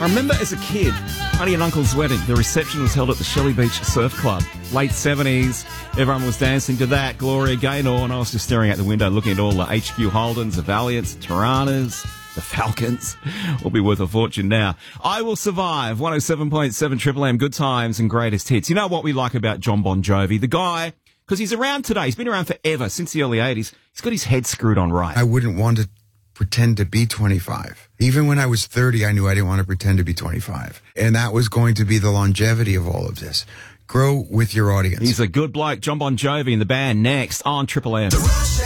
I remember as a kid, Auntie and Uncle's wedding, the reception was held at the Shelley Beach Surf Club. Late 70s, everyone was dancing to that, Gloria Gaynor, and I was just staring out the window looking at all the HQ Holdens, the Valiants, Tiranas, the Falcons. Will be worth a fortune now. I Will Survive, 107.7 Triple M, good times and greatest hits. You know what we like about John Bon Jovi? The guy, because he's around today, he's been around forever, since the early 80s, he's got his head screwed on right. I wouldn't want to pretend to be 25. Even when I was 30, I knew I didn't want to pretend to be 25. And that was going to be the longevity of all of this. Grow with your audience. He's a good bloke. John Bon Jovi in the band next on Triple M.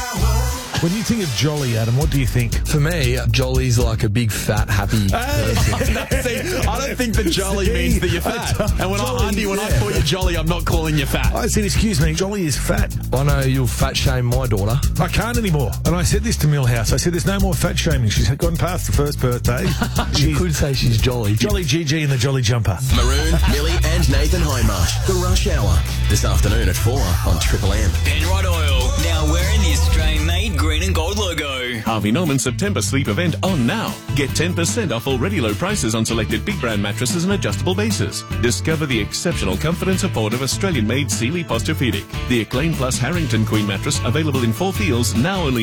When you think of Jolly, Adam, what do you think? For me, Jolly's like a big, fat, happy person. See, I don't think that jolly means that you're fat. And when I call you jolly, I'm not calling you fat. I said, excuse me, Jolly is fat. I know you'll fat shame my daughter. I can't anymore. And I said this to Millhouse. I said, there's no more fat shaming. She's gone past the first birthday. You could say she's jolly. Jolly GG in the Jolly Jumper. Maroon, Millie and Nathan Hindmarsh. The Rush Hour. This afternoon at 4 on Triple M. Penrod Oil, now wearing the Australian-made green and gold logo. Harvey Norman September sleep event on now. Get 10% off already low prices on selected big brand mattresses and adjustable bases. Discover the exceptional comfort and support of Australian-made Sealy Posturepedic. The Acclaim Plus Harrington Queen mattress available in 4 feels, now only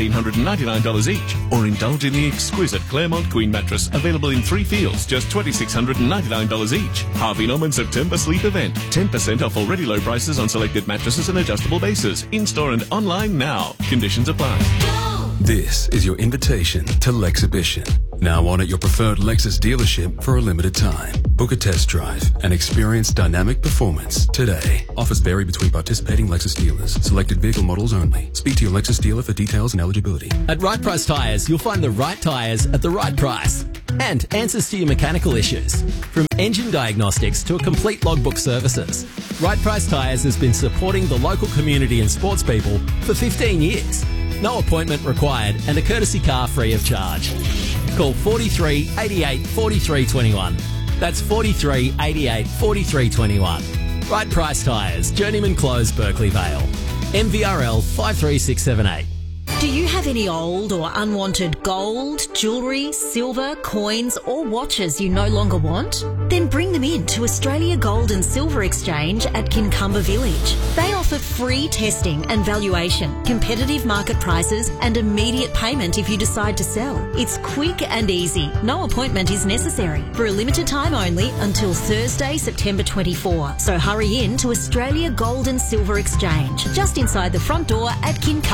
$1,799 each. Or indulge in the exquisite Claremont Queen mattress available in 3 feels, just $2,699 each. Harvey Norman September sleep event. 10% off already low prices on selected mattresses and adjustable bases. In-store and online now. Conditions apply. This is your invitation to Lexhibition. Now on at your preferred Lexus dealership for a limited time. Book a test drive and experience dynamic performance today. Offers vary between participating Lexus dealers. Selected vehicle models only. Speak to your Lexus dealer for details and eligibility. At Right Price Tyres, you'll find the right tyres at the right price. And answers to your mechanical issues. From engine diagnostics to a complete logbook services. Right Price Tyres has been supporting the local community and sports people for 15 years. No appointment required and a courtesy car free of charge. Call 43 88 43 21. That's 43 88 43 21. Right Price Tyres, Journeyman Close, Berkeley Vale. MVRL 53678. Do you have any old or unwanted gold, jewellery, silver, coins or watches you no longer want? Then bring them in to Australia Gold and Silver Exchange at Kincumber Village. They offer free testing and valuation, competitive market prices and immediate payment if you decide to sell. It's quick and easy. No appointment is necessary. For a limited time only until Thursday, September 24. So hurry in to Australia Gold and Silver Exchange, just inside the front door at Kincumber.